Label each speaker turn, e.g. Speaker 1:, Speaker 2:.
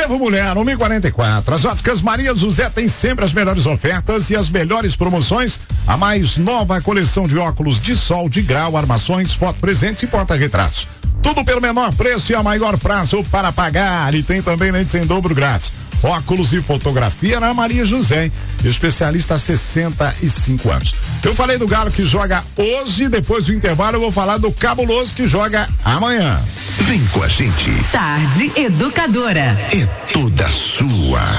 Speaker 1: Trevo Mulher, 1.044. As Óticas Maria José tem sempre as melhores ofertas e as melhores promoções. A mais nova coleção de óculos de sol, de grau, armações, foto presentes e porta-retratos. Tudo pelo menor preço e a maior prazo para pagar. E tem também lentes em dobro grátis. Óculos e fotografia na Maria José, especialista há 65 anos. Eu falei do Galo que joga hoje, depois do intervalo eu vou falar do Cabuloso que joga amanhã.
Speaker 2: Vem com a gente.
Speaker 3: Tarde Educadora.
Speaker 2: É toda sua.